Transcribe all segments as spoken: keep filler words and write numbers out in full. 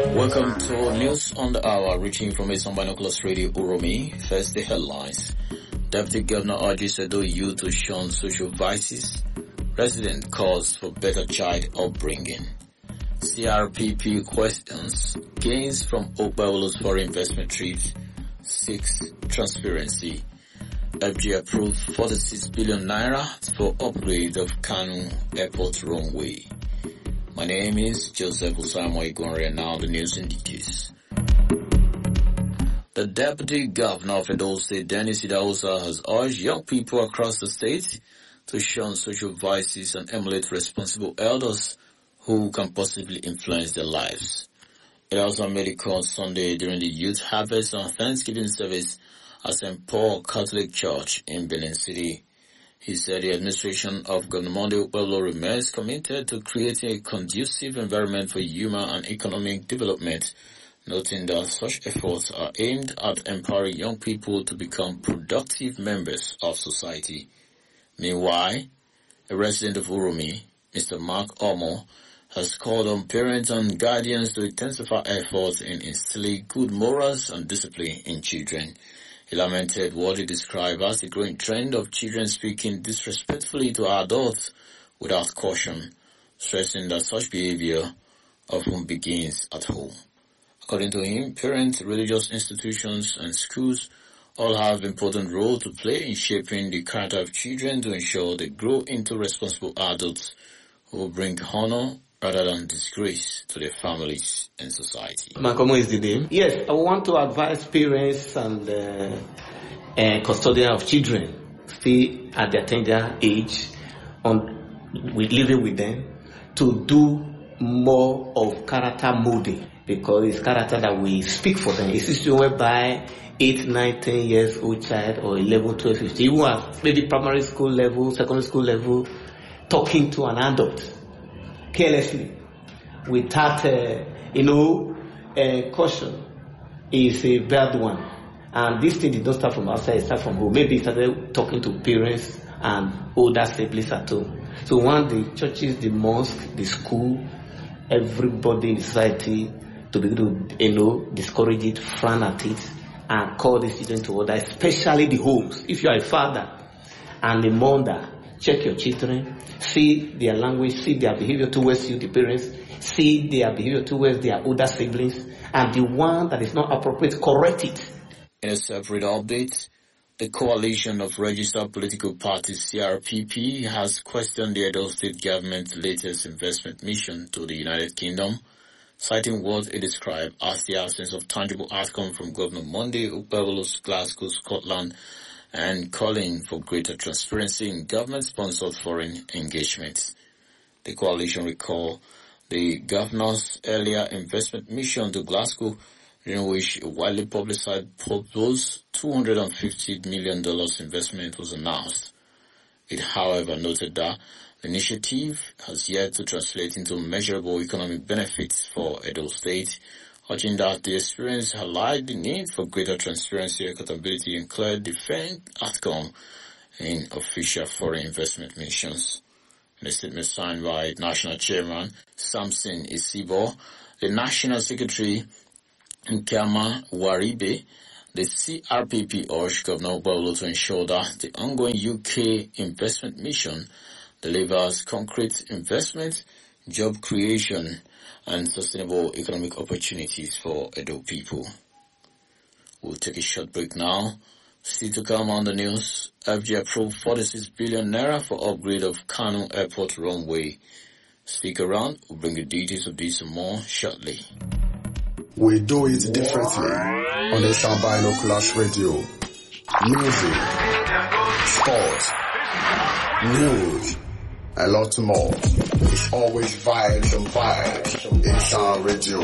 Welcome to News on the Hour, reaching from Eastern Binoculars Radio Uromi. First, the headlines. Deputy Governor urges Edo youth to shun social vices. President calls for better child upbringing. C R P P questions gains from Okpebholo's foreign investment trips. Six, transparency. F G approved forty-six billion naira for upgrade of Kanu Airport runway. My name is Joseph Usaimo Igonre, and now the news in details. The Deputy Governor of Edo State, Dennis Idahosa, has urged young people across the state to shun social vices and emulate responsible elders who can possibly influence their lives. Idahosa made it clear on Sunday during the Youth Harvest and Thanksgiving service at Saint Paul Catholic Church in Benin City. He said the administration of Governor Monday Okpebholo remains committed to creating a conducive environment for human and economic development, noting that such efforts are aimed at empowering young people to become productive members of society. Meanwhile, a resident of Uromi, Mister Mark Omo, has called on parents and guardians to intensify efforts in instilling good morals and discipline in children. He lamented what he described as the growing trend of children speaking disrespectfully to adults without caution, stressing that such behavior often begins at home. According to him, parents, religious institutions, and schools all have an important role to play in shaping the character of children to ensure they grow into responsible adults who will bring honor rather than disgrace to their families and society. Mankomo is the name. Yes, I want to advise parents and uh, uh, custodians of children still at their tender age on with living with them to do more of character molding, because it's character that we speak for them. It's a situation whereby eight, nine, ten years old child or eleven, twelve, fifteen, even at maybe primary school level, secondary school level, talking to an adult carelessly, without, uh, you know, uh, caution, is a bad one. And this thing did not start from outside, it started from home. Maybe it started talking to parents and older siblings at home. So one, the churches, the mosque, the school, everybody in society to be able to, you know, discourage it, frown at it, and call the children to order, especially the homes. If you are a father and a mother, check your children, see their language, see their behavior towards you, the parents, see their behavior towards their older siblings, and the one that is not appropriate, correct it. In a separate update, the Coalition of Registered Political Parties, C R P P, has questioned the Edo State government's latest investment mission to the United Kingdom, citing what it described as the absence of tangible outcome from Governor Monday Okpebholo's Glasgow, Scotland, and calling for greater transparency in government-sponsored foreign engagements. The coalition recalled the governor's earlier investment mission to Glasgow, during which a widely publicized proposed two hundred fifty million dollars investment was announced. It, however, noted that the initiative has yet to translate into measurable economic benefits for Edo State, urging that the experience highlighted the need for greater transparency, accountability, and clear defined outcome in official foreign investment missions. In a statement signed by National Chairman Samson Isibo, the National Secretary Nkama Waribe, the C R P P urged Governor Okpebholo to ensure that the ongoing U K investment mission delivers concrete investment, job creation, and sustainable economic opportunities for Edo people. We'll take a short break now. Still to come on the news, F G approved forty-six billion naira for upgrade of Kanu Airport runway. Stick around, we'll bring you details of this and more shortly. We do it differently on the Eastern Binoculars Radio. Music, sports, news, a lot more. It's always vibes and vibes in Sound Radio.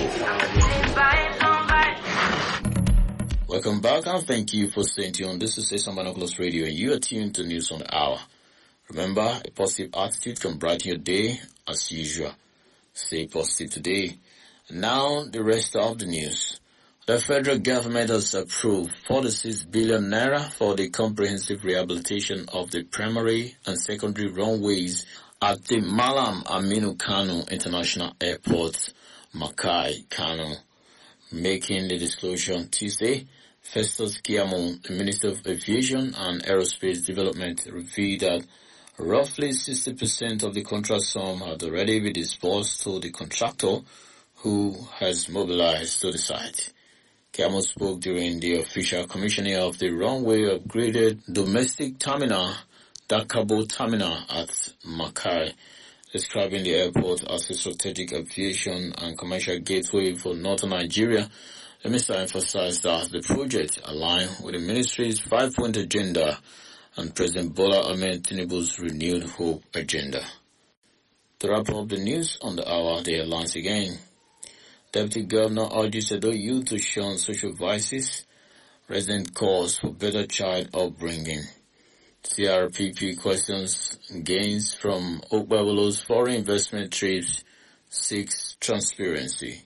Welcome back and thank you for staying tuned. This is Eastern Binoculars Radio and you are tuned to News on the Hour. Remember, a positive attitude can brighten your day as usual. Stay positive today. Now, the rest of the news. The federal government has approved forty-six billion naira for the comprehensive rehabilitation of the primary and secondary runways at the Malam Aminu Kano International Airport, Makai, Kano. Making the disclosure on Tuesday, Festus Keyamo, the Minister of Aviation and Aerospace Development, revealed that roughly sixty percent of the contract sum had already been disbursed to the contractor, who has mobilized to the site. Keyamo spoke during the official commissioning of the runway upgraded domestic terminal, Dakabo Terminal at Makai, describing the airport as a strategic aviation and commercial gateway for northern Nigeria. The minister emphasized that the project aligned with the ministry's five-point agenda and President Bola Ahmed Tinubu's renewed hope agenda. To wrap up the news on the hour, the headlines again. Deputy Governor urges Edo youth to shun social vices. Resident calls for better child upbringing. C R P P questions gains from Okpebholo's foreign investment trips, seeks transparency.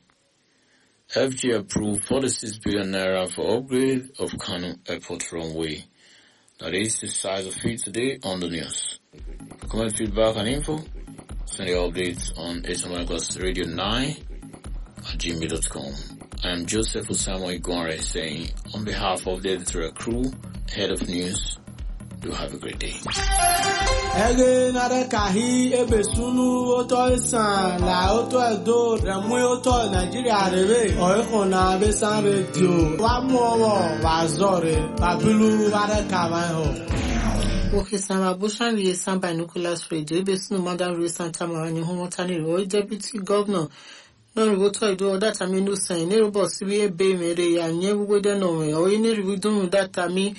F G approved forty-six billion naira for upgrade of Kano Airport runway. That is the size of it today on the news. For comment, feedback and info, send your updates on H M L Radio nine at gmail dot com. I am Joseph Osamo Igwanre saying, on behalf of the editorial crew, head of news, do have a great day. Ege nare kahi ebe sunu oto isan la oto edo remu oto Nigeria rebe oiko na besan radio wa muowo wa zore babilu ware kawan ho. Okay, Sama Bushan the San Binoculars Radio ebe sunu madam Ray Santa Marani homotani ro deputy governor no rigoto edo data mi no san ne robo sibi ebe mere ya nye wede no me o ni ribidun data mi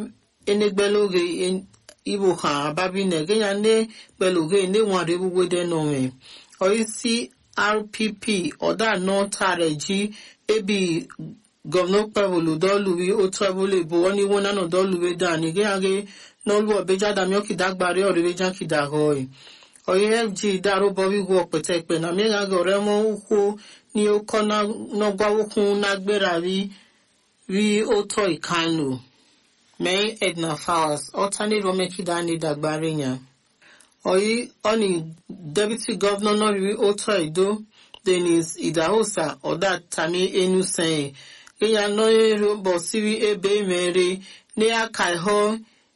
enegbeloge Ibo ha babi nege ya ne beloge ne ware wede no me oisi R P P oda no tareji ebi governor Okpebholo doluwi otobole bo oni wona no doluwe dani ge age no lu obeja da mi okidagbare orebeja kidagoi oyi F G daro bobi wo petepe na mi ga gore mo uko ni okona no gwawukun na gbera wi wi oto ikanu May Edna Fowers, alternate Romeki Dani Dagbarenya. Oyi, oni Deputy Governor Nori Oto Edo, Dennis Idahosa, or that Tami Enu saying, Eya Noye Bosivi Ebe Mere, Nea Kaiho,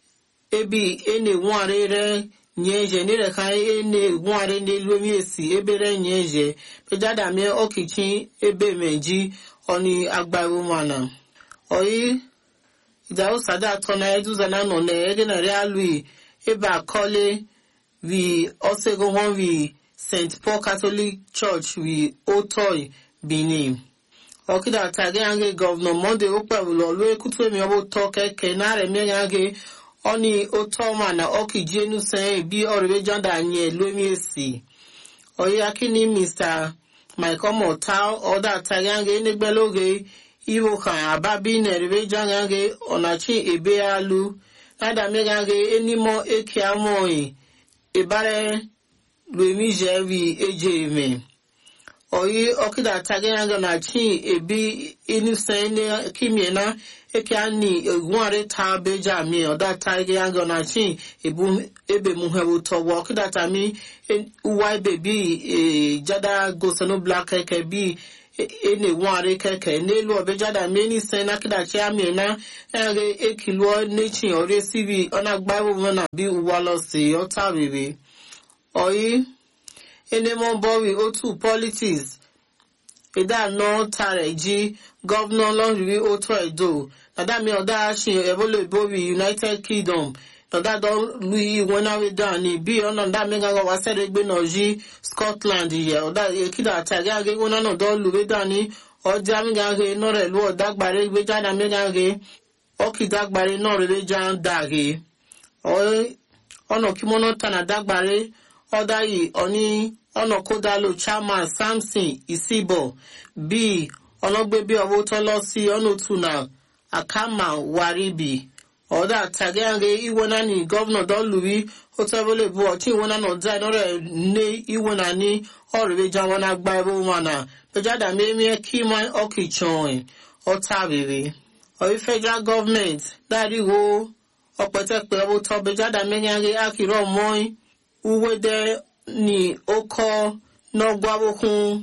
Ebi Ene Wanere, Nyeje, Nere Kai Ene Wanere Ne Lumiesi, Ebere Nyeje, Pejada Me Okichi, Ebe Meji, Oni Agbarumana. Oyi, Idao sada tona eduzana no ne egena realui eba kole we also go on we Saint Paul Catholic Church we Otoi Benin. Okida tage ange governor Monday Okpebholo lo ekutu emi obo toke kenare mi ange oni otoma na okije nu sen bi orebe janda nye lo mi esi. Oyi akini Mister Michael Motal oda tage ange negbeloge Iwo kan ababi nerebe jangange onachi ebe alu nada megange enimo eke amoi ebare luemi jevi ejeme oyi okida tagenga nachi ebi inusene kimiena eke ani egware ta beja mi oda tagenga nachi ebu ebe muhebu to okida tami uwai baby e jada gosano black eke bi ene ware keke nelu obejada many sena kida che amena ege ekilo nechi ore sibi ona gbawo na bi uwalo si ota bebe oyi ene mo bowi otu politics eda no tareji governor Lonri Oto Edo nada mi oda shi ebolo bowi United Kingdom nada don lui wona we dani bi ona nda menga wa sere gbe noji Scotland ye oda ekida ataga ge wona no don lu we dani oja mi ga ge no re lu oda gbare gbe jada menga ge okida gbare no re jan dage o ono kimono tana dagbare oda yi oni ono kodalo chairman Samson Isibo bi ologbe bi owo to lo si ono tuna akama waribi oda tagange iwona ni governor don Louis Otobole bo ochi wona no da no re ne iwona ni orebe jawona gba ebo mana pejada memi kima okichon otabebe o federal government dari wo opetepe obo to bejada menyange akiro moi uwede ni oko no gwabokun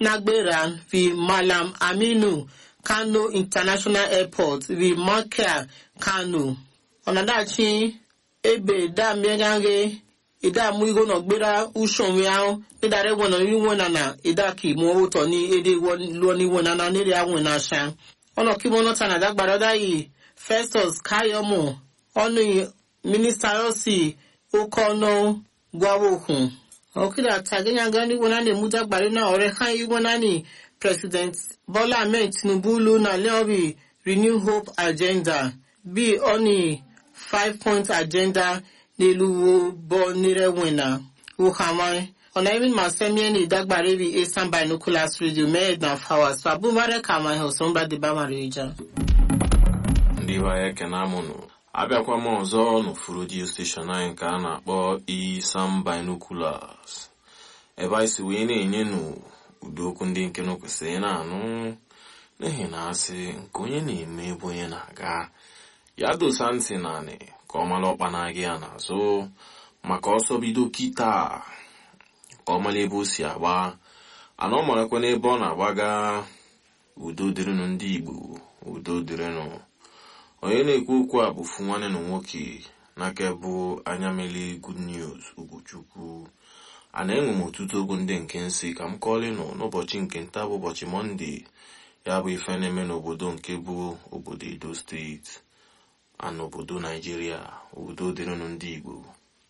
Nagberan vi Malam Aminu Kano International Airport vi Makia Kano. Onadachi ebe da miagange ida muigo no gbera ushon miao ida re wona ni wona na ida ki mo oto ni ede lo ni wona na ni re awon na sha. Ono ki mo no tana da gbaroda yi Festus Kayomo oni minister osi okono gwawokun. Okida tagenya gani wona ne muda gbare na ore kan yi wona ni President Bola Ahmed Tinubu lu na leobi Renew Hope Agenda bi oni five point agenda niluwo bo nire wina uhamai ona even masemi ni dagbare bi Eastern Binoculars Radio made na fawa so abumare kama ho somba de ba marija ndi ba yake na munu abịakwa m ọzọ n'ofuru radio station anyị nke a na-akpọ Eastern Binoculars ebe anyị si wee na-enye nu ụdị okwu ndị nke no kwesịrị na-anụ n'ihi na asị nke onye na-eme ebe onye na-aga ya dosa ntị naanị ka ọ mara ọkpa na-aga ya n'azụ maka ọsọ bido kịta ka ọ mara ebe o si agba ana ọ marakwa n'ebe ọ na-agbaga udo dịrịnụ ndị Igbo udo dịrịnụ onye na-ekwu okwu a bụ fu nwanne na nwoke n'aka bụ anya mele Good News Ugochukwu a na-enwe m ọtụtụ okwu ndị nke nsị ka m kọọlịnụ n'ụbọchị nke nta bụ ụbọchị Mọnde ya bụ ife na-eme n'obodo nke bụ obodo Edo steeti a n'obodo Naijiria udo dịrịnụ ndị Igbo.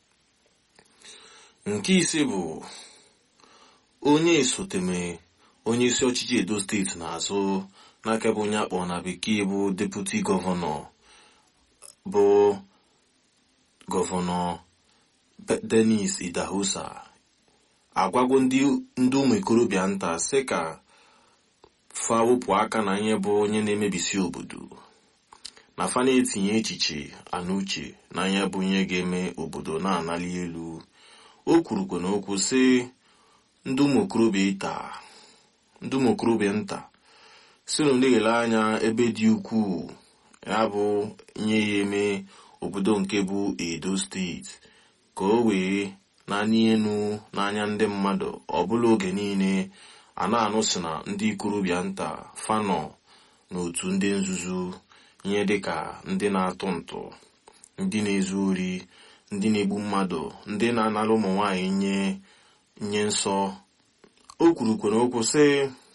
Nke ise bụ onye esoteme onye isi ọchịchị Edo steeti n'azụ n'aka bụ onye akpọ na bekee bụ deputy gọvanọ bụ gọvanọ Dennis Idahosa agwago ndị ndị ụmụ ikorobịa nta sị ka fa wụpụ aka na ihe bụ onye na-emebisi obodo na fa na-etinye echiche anauche na ihe bụ ihe ga-eme obodo na-anali elu. O kwurukwa n'okwu sị ndị ụmụ okorobịa nta ndị ụmụ okorobịa nta sinu na-ele anya ebe dị ukwuu ya bụ ihe ya eme obodo nke bụ Edo steeti ka o wee naanị enu n'anya ndị mmadụ ọbụla oge niile a na-anụ sị na ndị ikorobịa nta fanọ n'otu ndị nzuzu ihe dịka ndị na-atụ ntụ ndị na-ezu ori ndị na-egbu mmadụ ndị na-anara ụmụ nwaanyị nye nye nsọ. O kwurukwa n'okwu sị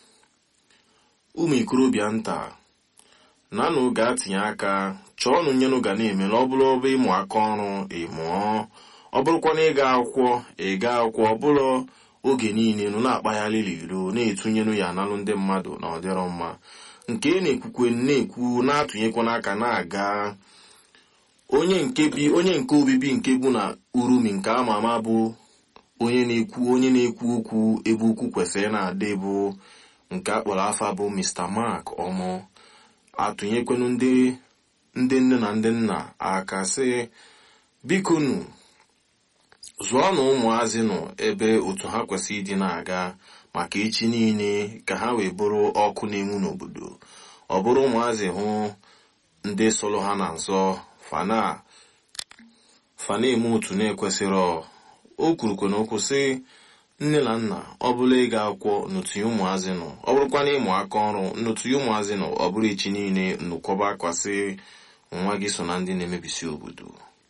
ụmụ ikorobịa nta nanụ ga-atinye aka chọọnụ nyenụ ga na-eme na ọ bụrụ ọbụ ịmụ aka ọrụ ịmụọ ọ bụrụkwa na ịga akwụkwọ ịga akwụkwọ ọ bụrụ oge niile nụ na-akpagharịrị iro na-etunyenụ ya analụ ndị mmadụ na ọdịrọ mma nke na-ekwukwe na-ekwu na-atụnyekwa n'aka na-aga onye nke bi onye nke obibi nke bụ na Urumi nke ama ama bụ onye na-ekwu onye na-ekwu okwu ebe ukwu kwesịrị na-adị bụ nke akpọrọ afa bụ Mister Mark Ọmọ atụnyekwenụ ndị ndị nne na ndị nna aka sị biko nụ zụọ na ụmụazị nọ ebe otu ha kwesịrị ịdị na-aga maka echi niile ka ha wee bụrụ ọkụ na-enwu n'obodo ọ bụrụ ụmụazị hụ ndị solo ha na nzọ fana fana eme otu na-ekwesịrị. O kwurukwa n'okwu sị nne na nna ọ bụla ịga akwụkwọ n'otu ụmụazị nọ ọ bụrụkwa na ịmụ aka ọrụ n'otu ụmụazị nọ ọ bụrụ echi niile nnukọba akwasị nwa gị so na ndị na-emebisi obodo.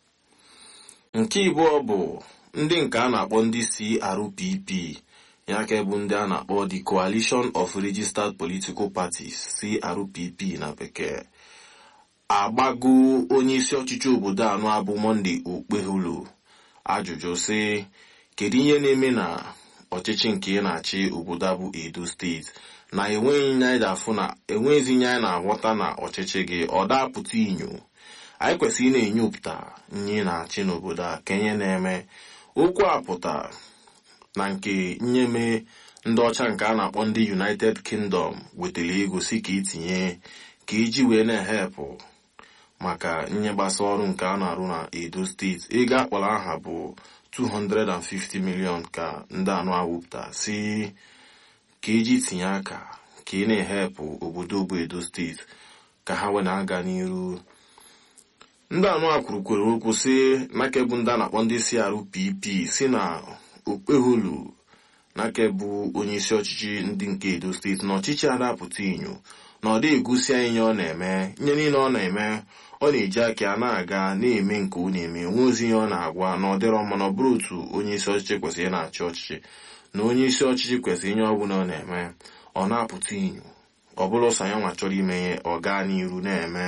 Nke ịbụọ bụ ndị nke a na-akpọ ndị C R P P ya ka bụ ndị a na-akpọ the Coalition of Registered Political Parties C R P P na bekee agbago onye isi ọchịchị obodo anọ abụ Monday Okpeholo ajụjụ sị kedu ihe na-eme na ọchịchị nke na-achị obodo abụ Edo steeti na enweghị nye anyị afụ na enweghịzi nye anyị na-aghọta na ọchịchị gị ọ dapụta inyo anyị kwesịrị na-enyopụta nye na-achị n'obodo a kenye na-eme okwu apụta na nke nyeme ndị ọcha nke a na-akpọ ndị United Kingdom wetara ego si ka itinye ka iji wee na-ehepụ maka nye gbasa ọrụ nke a na-arụ na Edo steeti. Ego akpọrọ aha bụ two hundred fifty million ka ndị anụ awụpụta si ka iji tinye aka ka ị na-ehepụ obodo bụ Edo steeti ka ha wee na-aga n'iru. Ndị anụ a kwurukwere okwu sị n'aka bụ ndị a na-akpọ ndị C R P P si na Okpeholo n'aka bụ onye isi ọchịchị ndị nke Edo steeti na ọchịchị adapụta inyo na ọ dị egosi anyị ihe ọ na-eme nye niile ọ na-eme ọ na-eji aka ya na-aga na-eme nke ọ na-eme nwe ozi ihe ọ na-agwa na ọ dịrọ mma na ọ bụrụ otu onye isi ọchịchị kwesịrị na-achị ọchịchị na onye isi ọchịchị kwesịrị ihe ọ bụla ọ na-eme ọ na-apụta inyo ọ bụla ọsọ ya nwa chọrọ ime ihe ọ gaa n'iru na-eme.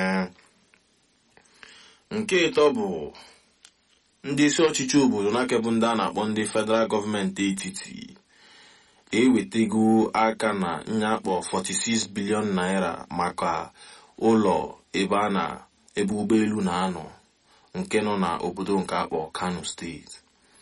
Nke ịtọ bụ ndị isi ọchịchị obodo n'aka bụ ndị a na-akpọ ndị federal gọọmenti etiti ewetego aka na nyakpọ forty-six billion naira maka ụlọ ebe a na ebe ụgbọelu na-anọ nke nọ na obodo nke akpọ Kano steeti.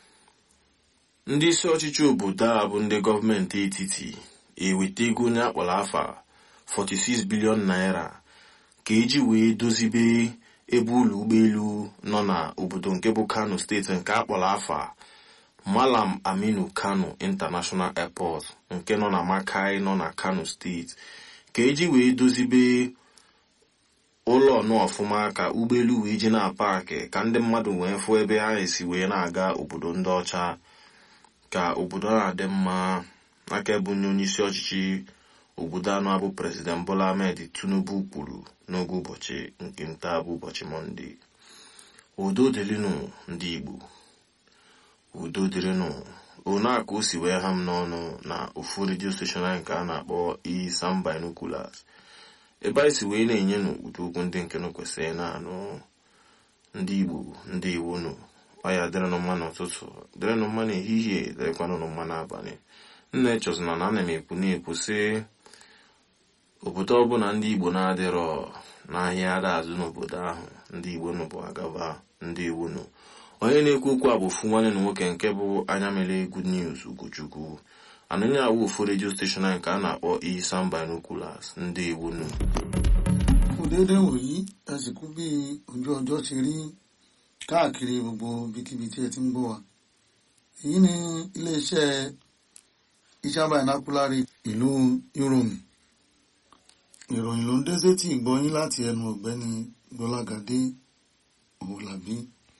Ndị isi ọchịchị obodo a bụ ndị gọọmenti etiti ewetego nyakpọrọ afa forty-six billion naira ka eji wee dozibe ebe ụlọ ụgbọelu nọ na obodo nke bụ Kano steeti nke akpọrọ afa Malam Aminu Kano International Airport nke nọ na Makai nọ na Kano steeti ka eji wee dozibe ụlọ nọ ọfụma ka ụgbọelu wee ji na paakị ka ndị mmadụ wee fụ ebe ha esi wee na-aga obodo ndị ọcha ka obodo na-adị mma. Aka bụ onye isi ọchịchị obodo anọ abụ President Bola Ahmed Tinubu kwuru n'oge ụbọchị nke nta bụ ụbọchị Mọnde. Udo dịrịnụ ndị Igbo, udo dịrịnụ. Ona ka o si wee ha m n'ọnụ na ofu redio steshọn anyị nke a na-akpọ Isam Binoculars ebe anyị si wee na-enye n'ụdị okwu ndị nke nụ kwesịrị na-anụ. Ndị Igbo ndị Igbo nụ ọya dịrịnụ mma n'ụtụtụ, dịrịnụ mma n'ehihie, dịrịkwanụ mma n'abalị. Nna echọzụna na ana m ekwu na-ekwu sị obodo ọbụla ndị Igbo na-adịrọ n'ahịa ada azụ n'obodo ahụ ndị Igbo nụ bụ agaba. Ndị Igbo nụ onye na-ekwu okwu a bụ ofu nwanne na nwoke nke bụ anya mere Good News Ugochukwu anụnye awụ ofu redio steshọn anyị nke a na-akpọ Isam Binoculars. Ndị Igbo nụ òdédé wòyí ẹsìnkú bí ojú ọjọ́ ṣe rí káàkiri gbogbo ibikíbi tí ẹ ti ń gbọ́ wa. Èyí ni iléeṣẹ́ Isam Binoculars ìlú Ìròmì. Ìròyìn ló ń dé sétí ìgbọ́yín láti ẹnu ọ̀gbẹ́ni Gbọ́lágadé Òwòlàbí.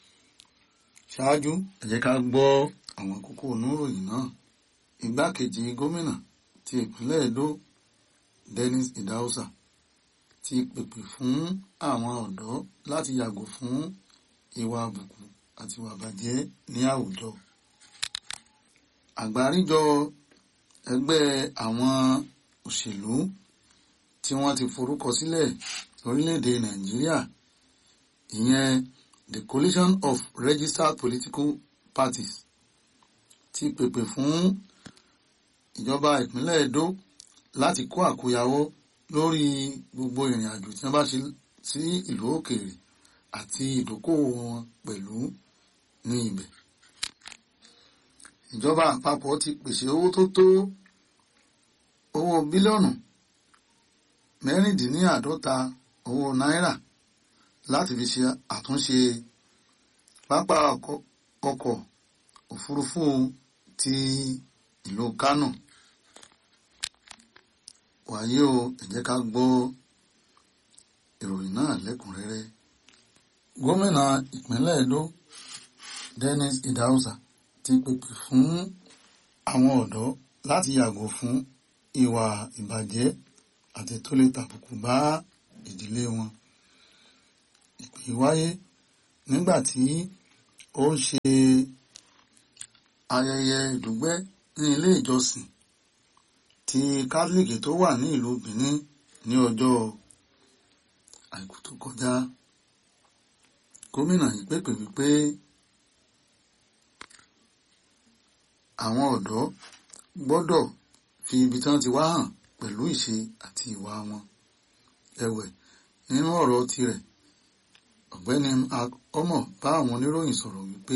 Ṣáájú ẹ jẹ́ ká gbọ́ àwọn kókó oníròyìn náà. Igbákejì gómìnà ti ìpínlẹ̀ Edo Dennis Idahosa ti pèpè fún àwọn ọ̀dọ́ láti yàgò fún ìwà àbùkù àti ìwà bàjẹ́ ní àwùjọ. Àgbáríjọ ẹgbẹ́ àwọn òṣèlú tí wọ́n ti forúkọ sílẹ̀ lórílẹ̀‐èdè Nàìjíríà ìyẹn the Coalition of Registered Political Parties ti pèpè fún ìjọba ìpínlẹ̀ Edo láti kó àkóyawọ́ lórí gbogbo ìrìn àjò tí wọ́n bá ṣe sí ìlú òkèèrè àti ìdókòwò wọn pẹ̀lú ní ibẹ̀. Ìjọba àpapọ̀ ti pèsè owó tó tó owó bílíọ̀nù mẹ́rìndínláàádọ́ta owó náírà láti fi ṣe àtúnṣe pápá ọkọ̀ òfurufú ti ìlú Kánò. Wàyí o, ẹ jẹ́ ká gbọ́ ìròyìn náà lẹ́kùnrẹ́rẹ́. Gómìnà ìpínlẹ̀ Edo Dennis Idahosa ti pèpè fún àwọn ọ̀dọ́ láti yàgò fún ìwà ìbàjẹ́ àti tó lè tàbùkù bá ìdílé wọn. Ìpè wáyé nígbà tí ó ń ṣe ayẹyẹ ìdúgbẹ́ ní ilé ìjọsìn ti Kátólíìkì tó wà ní ìlú Benin ní ọjọ́ Àìkú tó kọjá. Gómìnà yìí pèpè wípé àwọn ọ̀dọ́ gbọ́dọ̀ fi ibi tí wọ́n ti wá hàn pẹ̀lú ìṣe àti ìwà wọn. Ẹ̀wẹ̀, nínú ọ̀rọ̀ tirẹ̀, ọ̀gbẹ́ni ọmọ bá àwọn oníròyìn sọ̀rọ̀ wípé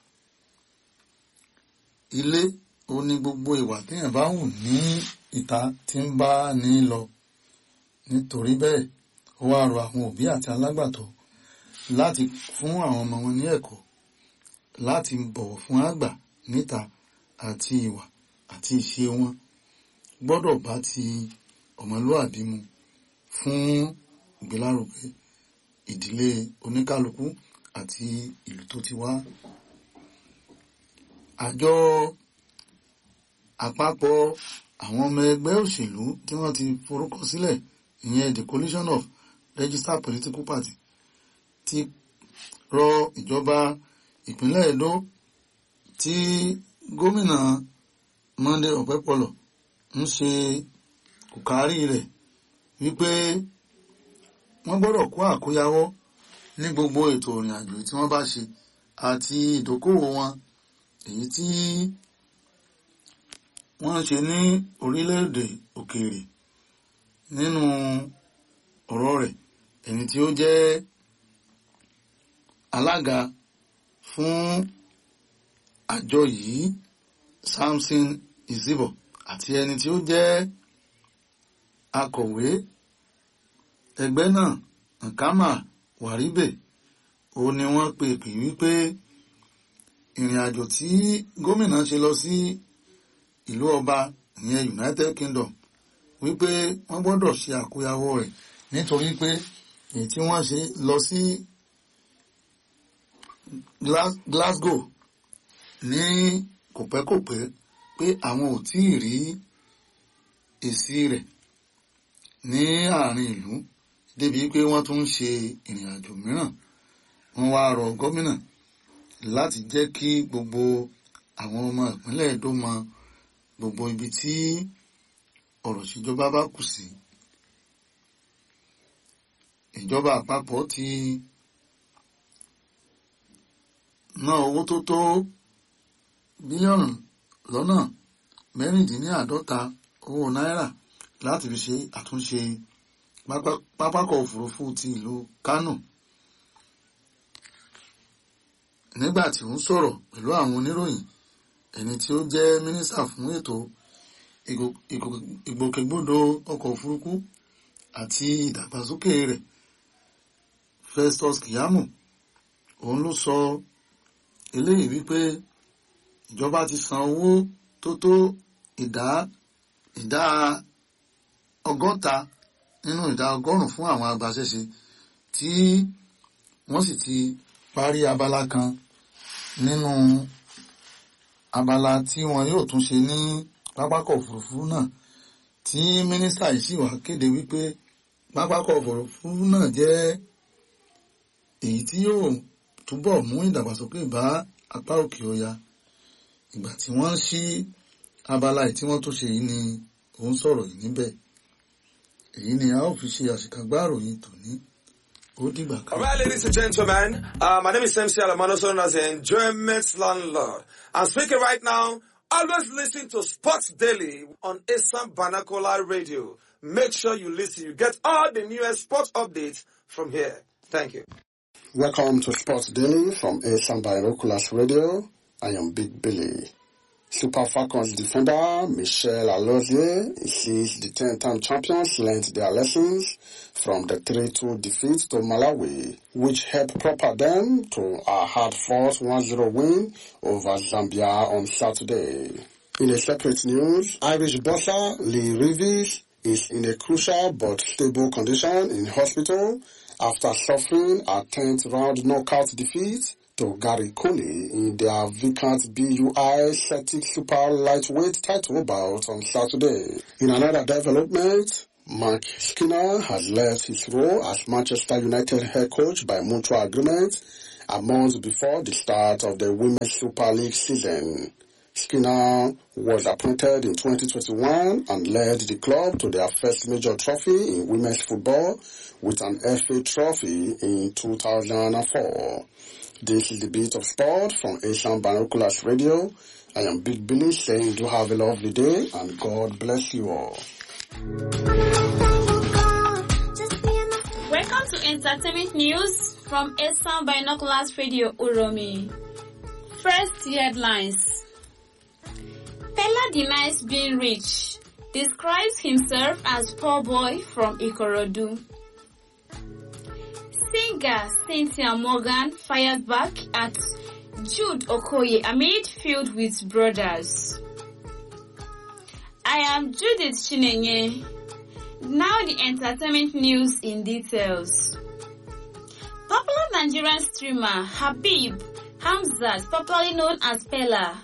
ilé ó ní gbogbo ìwà téèyàn bá hù ní ìta tí ń bá ní lọ. Nítorí bẹ́ẹ̀, ó wá rọ àwọn òbí àti alágbàtọ́ láti fún àwọn ọmọ wọn ní ẹ̀kọ́ láti bọ̀wọ̀ fún àgbà níta àti ìwà àti ìṣe wọn gbọ́dọ̀ bá ti ọmọlúwàbí mu fún ìgbélárugẹ ìdílé oníkálukú àti ìlú tó ti wá. Àjọ àpapọ̀ àwọn ọmọ ẹgbẹ́ òṣèlú tí wọ́n ti forúkọ sílẹ̀ ìyẹn the coalition of registered political party ti rọ ìjọba ìpínlẹ̀ Edo tí gómìnà Monday Okpebholo ń ṣe kòkárí rẹ̀ wípé wọ́n gbọ́dọ̀ kó àkóyawọ́ ní gbogbo ètò ìrìn àjò tí wọ́n bá ṣe àti ìdókòwò wọn èyí tí wọ́n ń ṣe ní orílẹ̀-èdè òkèèrè. Nínú ọ̀rọ̀ rẹ̀ ẹni tí ó jẹ́ alága fún àjọ yìí Samson Izibo àti ẹni tí ó jẹ́ akọ̀wé ẹgbẹ́ náà Nkama Waribe ó ní wọ́n pè pè wípé ìrìn àjò tí gómìnà ṣe lọ sí ìlú ọba ìyẹn United Kingdom wípé wọ́n gbọ́dọ̀ ṣe àkóyawọ́ rẹ̀ nítorí pé èyí tí wọ́n ṣe lọ sí Glasgow ní kòpẹ́kòpẹ́ pé àwọn ò tí ì rí èsì rẹ̀ ní àárín ìlú débi pé wọ́n tún ń ṣe ìrìn àjò mìíràn. Wọ́n wá rọ gómìnà láti jẹ́ kí gbogbo àwọn ọmọ ìpínlẹ̀ Edo mọ gbogbo ibi tí ọ̀rọ̀ ìṣèjọba bá kù sí. Ìjọba àpapọ̀ ti ná owó tó tó bílíọ̀nù lọ́nà mẹ́rìndínláàádọ́ta owó náírà láti fi ṣe àtúnṣe pápákọ̀ òfurufú ti ìlú Kano. Nígbà tí ó ń sọ̀rọ̀ pẹ̀lú àwọn oníròyìn, ẹni tí ó jẹ́ mínísítà fún ètò ìgbòkègbodò ọkọ̀ òfurufú àti ìdàgbàsókè rẹ̀ Festus Keyamo òun ló sọ eléyìí wípé ìjọba ti san owó tó tó ìdá ìdá ọgọ́ta nínú ìdá ọgọ́rùn-ún fún àwọn agbaṣẹ́ṣe tí wọ́n sì ti parí abala kan nínú abala tí wọn yóò tún ṣe ní pápákọ̀ òfurufú náà, tí mínísítà yìí sì wá kéde wípé pápákọ̀ òfurufú náà jẹ́ èyí tí yóò túbọ̀ mú ìdàgbàsókè bá apá òkè ọya. Ìgbà tí wọ́n ṣí abala yìí tí wọ́n tún ṣe yìí ni òun sọ̀rọ̀ yìí níbẹ̀. Èyí ni a ó fi ṣe àṣekágbá ìròyìn tòní. All right, ladies and gentlemen, uh, my name is M C Alamano, known as the Enjoyment Landlord. I'm speaking right now. Always listen to Sports Daily on Asam Banakola Radio. Make sure you listen. You get all the newest sports updates from here. Thank you. Welcome to Sports Daily from Asam Banakola Radio. I am Big Billy. Super Falcons defender Michel Alozie says the ten-time champions learned their lessons from the three two defeat to Malawi, which helped propel them to a hard-fought one zero win over Zambia on Saturday. In a separate news, Irish boxer Lee Reeves is in a crucial but stable condition in hospital after suffering a tenth round knockout defeat to Gary Coney in their vacant B U I Celtic Super Lightweight title bout on Saturday. In another development, Mark Skinner has left his role as Manchester United head coach by mutual agreement a month before the start of the Women's Super League season. Skinner was appointed in twenty twenty-one and led the club to their first major trophy in women's football with an F A trophy in two thousand four. This is the Beat of Sport from Asian Binoculars Radio. I am Big Billy saying do have a lovely day and God bless you all. Welcome to Entertainment News from Asian Binoculars Radio Uromi. First headlines. Fela denies being rich, describes himself as poor boy from Ikorodu. Singer Cynthia Morgan fires back at Jude Okoye amid feud with brothers. I am Judith Chinenye. Now the entertainment news in details. Popular Nigerian streamer Habib Hamzat, popularly known as Pella,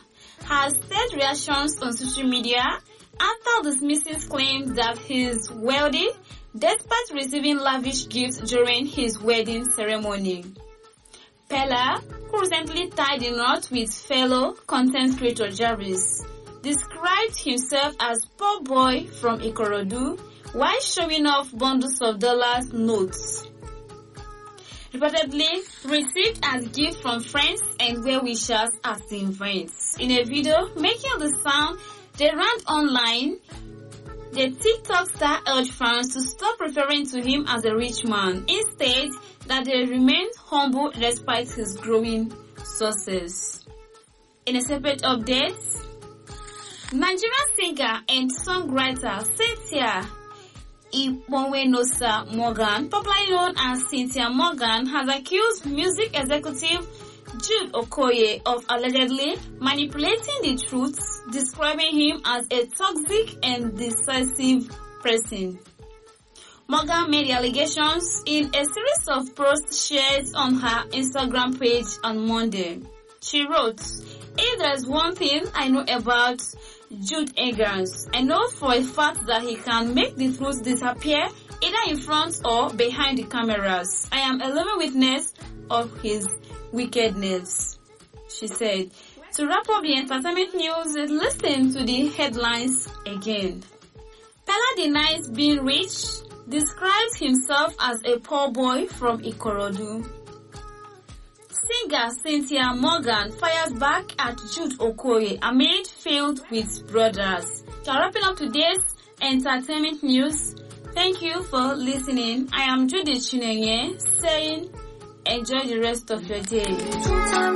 has stirred reactions on social media after dismissing claims that he's wealthy despite receiving lavish gifts during his wedding ceremony. Pella, who recently tied the knot with fellow content creator Jarvis, described himself as poor boy from Ikorodu while showing off bundles of dollars notes, reportedly received as gifts from friends and well-wishers at the events. In a video making the sound they ran online, the TikTok star urged fans to stop referring to him as a rich man. Instead, that they remain humble despite his growing success. In a separate update, Nigerian singer and songwriter Cynthia Iponwenosa Morgan, popularly known as Cynthia Morgan, has accused music executive Jude Okoye of allegedly manipulating the truth, describing him as a toxic and decisive person. Morgan made the allegations in a series of posts shared on her Instagram page on Monday. She wrote, "If there's one thing I know about Jude Eggers, I know for a fact that he can make the truth disappear either in front or behind the cameras. I am a living witness of his wickedness," she said. To wrap up the entertainment news, listen to the headlines again. Pella denies being rich, describes himself as a poor boy from Ikorodu. Singer Cynthia Morgan fires back at Jude Okoye amid failed with brothers. So wrapping up today's entertainment news, thank you for listening. I am Judith Chinenye saying enjoy the rest of your day.